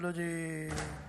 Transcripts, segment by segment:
ਜੀ।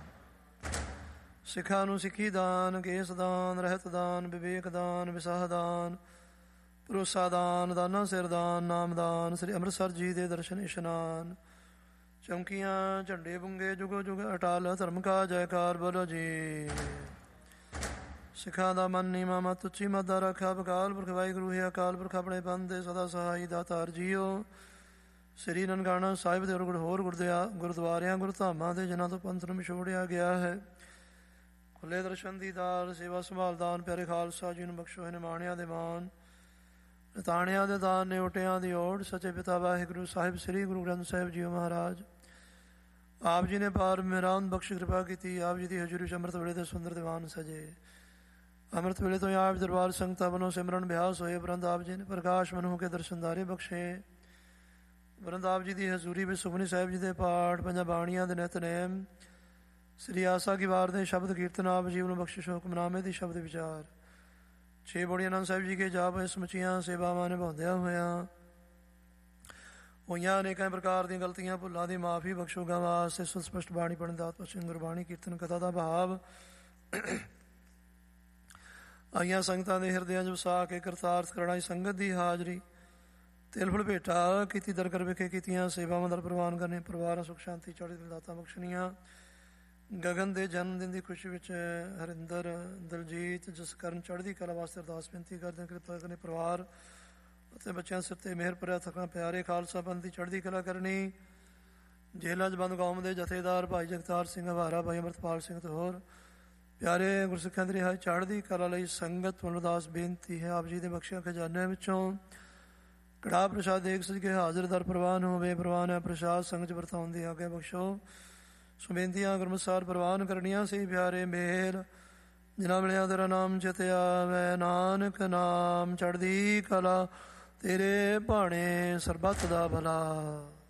ਸਿੱਖਾਂ ਨੂੰ ਸਿੱਖੀ ਦਾਨ, ਕੇਸ ਦਾਨ, ਰਹਿਤ ਦਾਨ, ਵਿਵੇਕ ਦਾਨ, ਵਿਸਾਹ ਦਾਨ, ਭਰੋਸਾ ਦਾਨ, ਦਾਨਾ ਸਿਰ ਦਾਨ, ਨਾਮ ਦਾਨ, ਸ੍ਰੀ ਅੰਮ੍ਰਿਤਸਰ ਜੀ ਦੇ ਦਰਸ਼ਨ ਇਸ਼ਨਾਨ, ਚੌਂਕੀਆਂ ਝੰਡੇ ਬੁੰਗੇ ਜੁਗੋ ਜੁਗ ਅਟਾਲ, ਧਰਮ ਕਾ ਜੈਕਾਰ ਬੋਲੋ ਜੀ। ਸਿੱਖਾਂ ਦਾ ਮਨ ਨੀਵਾਂ ਮਤ ਉੱਚੀ ਮਤ ਦਾ ਰੱਖਾ, ਅਕਾਲ ਪੁਰਖ ਵਾਹਿਗੁਰੂ ਹੈ ਅਕਾਲ ਪੁਰਖ ਆਪਣੇ ਪੰਥ ਦੇ ਸਦਾ ਸਹਾਈ ਦਾਤਾਰ ਜੀਓ। ਸ੍ਰੀ ਨਨਕਾਣਾ ਸਾਹਿਬ ਦੇ ਹੋਰ ਗੁਰਦੁਆਰਿਆਂ ਗੁਰਧਾਮਾਂ ਦੇ ਜਿਨ੍ਹਾਂ ਤੋਂ ਪੰਥ ਨੂੰ ਵਿਛੋੜਿਆ ਗਿਆ ਹੈ, ਖੁੱਲੇ ਦਰਸ਼ਨ ਦੀਦਾਰ, ਸੇਵਾ ਸੰਭਾਲ ਦਾਨ, ਪਿਆਰੇ ਖਾਲਸਾ ਜੀ ਨੂੰ ਬਖਸ਼ੋ ਹੈ ਨਿਮਾਣਿਆਂ ਦੇ ਮਾਨ, ਨਿਤਾਣਿਆਂ ਦੇ ਦਾਨ, ਨਿਉਟਿਆਂ ਦੀ ਓੜ, ਸੱਚੇ ਪਿਤਾ ਵਾਹਿਗੁਰੂ ਸਾਹਿਬ ਸ੍ਰੀ ਗੁਰੂ ਗ੍ਰੰਥ ਸਾਹਿਬ ਜੀ ਮਹਾਰਾਜ ਆਪ ਜੀ ਨੇ ਪਾਰ ਮੇਰਾਨ ਬਖਸ਼ ਕਿਰਪਾ ਕੀਤੀ। ਆਪ ਜੀ ਦੀ ਹਜ਼ੂਰੀ ਚ ਅੰਮ੍ਰਿਤ ਵੇਲੇ ਦੇ ਸੁੰਦਰ ਦੀਵਾਨ ਸਜੇ। ਅੰਮ੍ਰਿਤ ਵੇਲੇ ਤੋਂ ਆਪ ਦਰਬਾਰ ਸੰਗਤਾਂ ਵੱਲੋਂ ਸਿਮਰਨ ਅਭਿਆਸ ਹੋਏ ਉਪਰੰਤ ਆਪ ਜੀ ਨੇ ਪ੍ਰਕਾਸ਼ ਮਨੂ ਕੇ ਦਰਸ਼ਨਦਾਰੇ ਬਖਸ਼ੇ। ਉਪਰੰਤ ਆਪ ਜੀ ਦੀ ਹਜ਼ੂਰੀ ਵਿੱਚ ਸੁਖਮਨੀ ਸਾਹਿਬ ਜੀ ਦੇ ਪਾਠ, ਪੰਜਾਂ ਬਾਣੀਆਂ ਦੇ ਨਿਤਨੇਮ, ਸ੍ਰੀ ਆਸਾ ਕੀ ਵਾਰ ਦੇ ਸ਼ਬਦ ਕੀਰਤਨ, ਆਪ ਜੀਵ ਨੂੰ ਬਖਸ਼ਿਸ਼ ਹੁਕਮਨਾਮੇ ਦੀ ਸ਼ਬਦ ਵਿਚਾਰ, 6 ਬੋੜੀਆਂ ਆਨੰਦ ਸਾਹਿਬ ਜੀ ਕੇ ਜਾਪ ਸਮੁੱਚੀਆਂ ਸੇਵਾਵਾਂ ਨਿਭਾਉਂਦਿਆਂ ਹੋਇਆਂ ਹੋਈਆਂ ਅਨੇਕਾਂ ਪ੍ਰਕਾਰ ਦੀਆਂ ਗਲਤੀਆਂ ਭੁੱਲਾਂ ਦੀ ਮਾਫੀ ਬਖਸ਼ੋਗਾ ਵਾਸਤੇ ਸੁਸਪਸ਼ਟ ਬਾਣੀ ਪੜ੍ਹਨ ਦਾ ਆਤਮਾ ਗੁਰਬਾਣੀ ਕੀਰਤਨ ਕਥਾ ਦਾ ਭਾਵ ਆਈਆਂ ਸੰਗਤਾਂ ਦੇ ਹਿਰਦਿਆਂ 'ਚ ਵਸਾ ਕੇ ਕਰਤਾਰਥ ਕਰਨਾ ਸੰਗਤ ਦੀ ਹਾਜ਼ਰੀ, ਤਿਲ ਫੁਲ ਭੇਟਾ ਕੀਤੀ ਦਰਗਰ ਵਿਖੇ ਕੀਤੀਆਂ ਸੇਵਾਵਾਂ ਦਰ ਪ੍ਰਵਾਨ ਕਰਨੇ, ਪਰਿਵਾਰਾਂ ਸੁਖ ਸ਼ਾਂਤੀ ਚੜ੍ਹਦੀ ਦਾਤਾਂ ਬਖਸ਼ਣੀਆਂ। ਗਗਨ ਦੇ ਜਨਮ ਦਿਨ ਦੀ ਖੁਸ਼ੀ ਵਿੱਚ ਹਰਿੰਦਰ, ਦਲਜੀਤ, ਜਸਕਰਨ ਚੜ੍ਹਦੀ ਕਲਾ ਵਾਸਤੇ ਅਰਦਾਸ ਬੇਨਤੀ ਕਰਦੇ, ਕਿਰਪਾ ਕਰਨੀ ਪਰਿਵਾਰ ਅਤੇ ਬੱਚਿਆਂ ਸਿਰ 'ਤੇ ਮਿਹਰ ਭਰਿਆ ਥਕਾਂ ਪਿਆਰੇ ਖਾਲਸਾ ਪੰਥ ਦੀ ਚੜ੍ਹਦੀ ਕਲਾ ਕਰਨੀ। ਜੇਲ੍ਹਾਂ 'ਚ ਬੰਦ ਕੌਮ ਦੇ ਜਥੇਦਾਰ ਭਾਈ ਜਗਤਾਰ ਸਿੰਘ ਹਵਾਰਾ, ਭਾਈ ਅੰਮ੍ਰਿਤਪਾਲ ਸਿੰਘ ਤੇ ਹੋਰ ਪਿਆਰੇ ਗੁਰਸਿੱਖਾਂ ਦੀ ਰਿਹਾਈ ਚੜ੍ਹਦੀ ਕਲਾ ਲਈ ਸੰਗਤ ਵੱਲੋਂ ਅਰਦਾਸ ਬੇਨਤੀ ਹੈ। ਆਪ ਜੀ ਦੇ ਬਖਸ਼ਿਆ ਖਜ਼ਾਨਿਆਂ ਵਿੱਚੋਂ ਕੜਾਹ ਪ੍ਰਸ਼ਾਦ ਦੇਖ ਸਜ ਕੇ ਹਾਜ਼ਰ ਦਰ ਪ੍ਰਵਾਨ ਹੋਵੇ, ਪ੍ਰਵਾਨ ਹੈ ਪ੍ਰਸ਼ਾਦ ਸੰਗਤ 'ਚ ਵਰਤਾਉਣ ਦੀ ਆਗਿਆ ਬਖਸ਼ੋ। ਸੋ ਬੇਨਤੀਆਂ ਗੁਰਮਤਿ ਪ੍ਰਵਾਨ ਕਰਨੀਆਂ ਸੀ ਪਿਆਰੇ ਮੇਲ, ਜਿਨ੍ਹਾਂ ਮਿਲਿਆ ਤੇਰਾ ਨਾਮ ਚਿਤਿਆ ਵੈ, ਨਾਨਕ ਨਾਮ ਚੜ੍ਹਦੀ ਕਲਾ ਤੇਰੇ ਭਾਣੇ ਸਰਬੱਤ ਦਾ ਭਲਾ।